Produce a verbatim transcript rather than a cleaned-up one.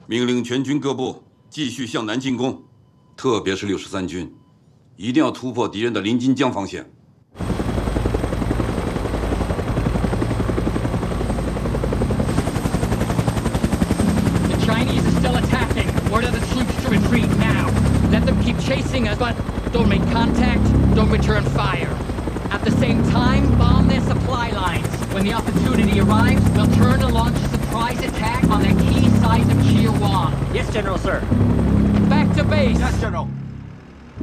命令全军各部继续向南进攻，特别是六十三军，一定要突破敌人的临津江防线。 Chinese are still attacking. Order the troops to retreat now. Let them keep chasing us, but don't make contact, don't return fire. At the same time, bomb their supply lines. When the opportunity arrives, we'll turn and launch a surprise attack on the key sites of Chirwan. Yes, General, sir. Back to base. Yes, General.